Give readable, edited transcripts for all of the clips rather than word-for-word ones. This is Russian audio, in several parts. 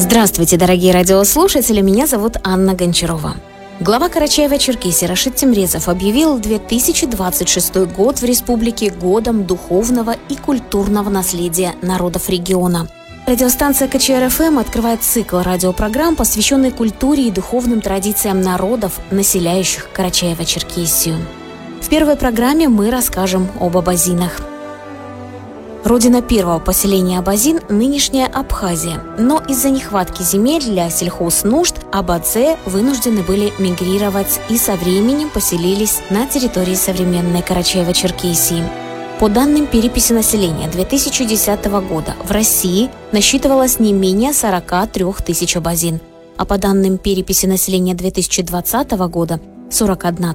Здравствуйте, дорогие радиослушатели, меня зовут Анна Гончарова. Глава Карачаево-Черкесии Рашид Темрезов объявил 2026 год в республике годом духовного и культурного наследия народов региона. Радиостанция КЧР-ФМ открывает цикл радиопрограмм, посвященный культуре и духовным традициям народов, населяющих Карачаево-Черкесию. В первой программе мы расскажем об абазинах. Родина первого поселения абазин – нынешняя Абхазия, но из-за нехватки земель для сельхознужд абадзе вынуждены были мигрировать и со временем поселились на территории современной Карачаево-Черкесии. По данным переписи населения 2010 года в России насчитывалось не менее 43 тысяч абазин, а по данным переписи населения 2020 года – 41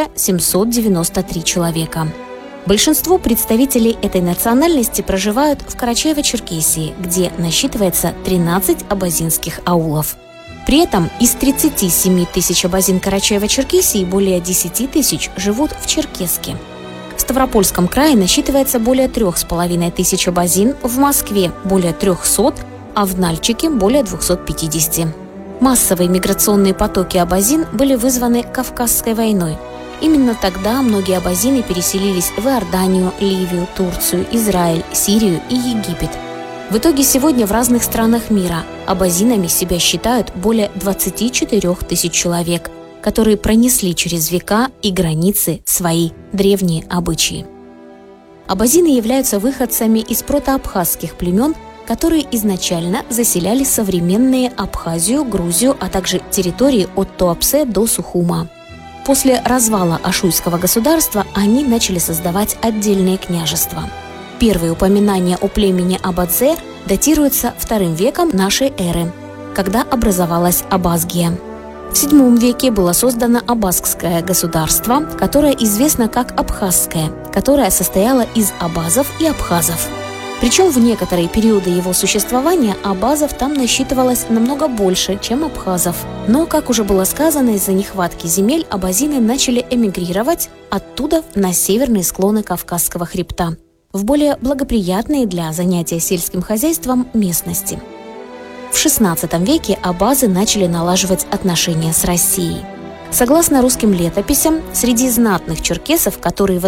793 человека. Большинство представителей этой национальности проживают в Карачаево-Черкесии, где насчитывается 13 абазинских аулов. При этом из 37 тысяч абазин Карачаево-Черкесии более 10 тысяч живут в Черкесске. В Ставропольском крае насчитывается более 3,5 тысяч абазин, в Москве более 300, а в Нальчике более 250. Массовые миграционные потоки абазин были вызваны Кавказской войной. Именно тогда многие абазины переселились в Иорданию, Ливию, Турцию, Израиль, Сирию и Египет. В итоге сегодня в разных странах мира абазинами себя считают более 24 тысяч человек, которые пронесли через века и границы свои древние обычаи. Абазины являются выходцами из протоабхазских племен, которые изначально заселяли современные Абхазию, Грузию, а также территории от Туапсе до Сухума. После развала Ашуйского государства они начали создавать отдельные княжества. Первые упоминания о племени абадзе датируются II веком нашей эры, когда образовалась Абазгия. В VII веке было создано Абазское государство, которое известно как Абхазское, которое состояло из абазов и абхазов. Причем в некоторые периоды его существования абазов там насчитывалось намного больше, чем абхазов. Но, как уже было сказано, из-за нехватки земель абазины начали эмигрировать оттуда на северные склоны Кавказского хребта, в более благоприятные для занятия сельским хозяйством местности. В XVI веке абазы начали налаживать отношения с Россией. Согласно русским летописям, среди знатных черкесов, которые в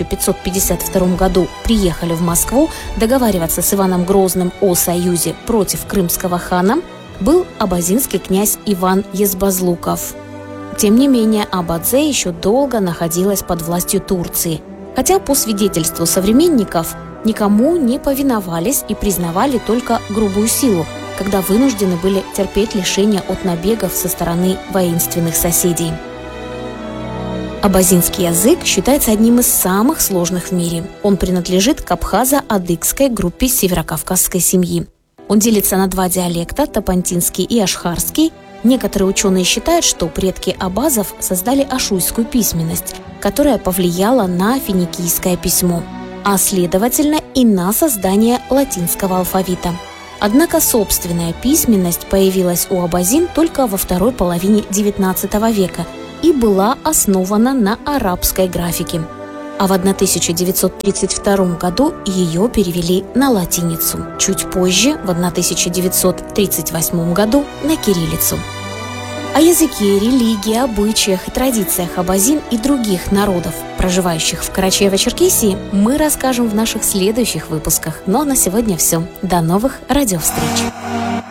1552 году приехали в Москву договариваться с Иваном Грозным о союзе против крымского хана, был абазинский князь Иван Езбазлуков. Тем не менее, Абадзе еще долго находилась под властью Турции, хотя по свидетельству современников никому не повиновались и признавали только грубую силу, когда вынуждены были терпеть лишения от набегов со стороны воинственных соседей. Абазинский язык считается одним из самых сложных в мире. Он принадлежит к абхазо-адыгской группе северокавказской семьи. Он делится на два диалекта – тапантинский и ашхарский. Некоторые ученые считают, что предки абазов создали ашуйскую письменность, которая повлияла на финикийское письмо, а следовательно и на создание латинского алфавита. Однако собственная письменность появилась у абазин только во второй половине XIX века и была основана на арабской графике. А в 1932 году ее перевели на латиницу. Чуть позже, в 1938 году, на кириллицу. О языке, религии, обычаях и традициях абазин и других народов, проживающих в Карачаево-Черкесии, мы расскажем в наших следующих выпусках. Но на сегодня все. До новых радиовстреч!